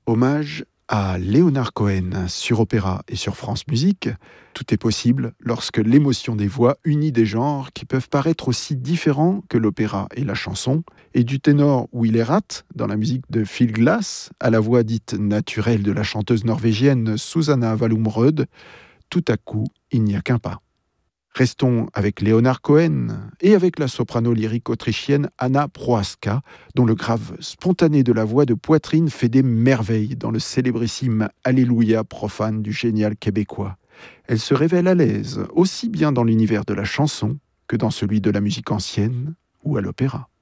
Hommage à Léonard Cohen sur Opéra et sur France Musique. Tout est possible lorsque l'émotion des voix unit des genres qui peuvent paraître aussi différents que l'opéra et la chanson, et du ténor Will Erat dans la musique de Phil Glass à la voix dite naturelle de la chanteuse norvégienne Susanna Wallumrød, tout à coup, il n'y a qu'un pas. Restons avec Léonard Cohen et avec la soprano lyrique autrichienne Anna Prohaska, dont le grave spontané de la voix de poitrine fait des merveilles dans le célébrissime Alléluia profane du génial québécois. Elle se révèle à l'aise, aussi bien dans l'univers de la chanson que dans celui de la musique ancienne ou à l'opéra.